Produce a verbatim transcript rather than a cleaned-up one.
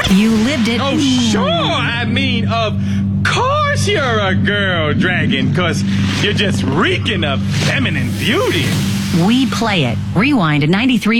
You lived it. Oh, sure. I mean, of course you're a girl dragon, because you're just reeking of feminine beauty. We play it. Rewind to ninety-three.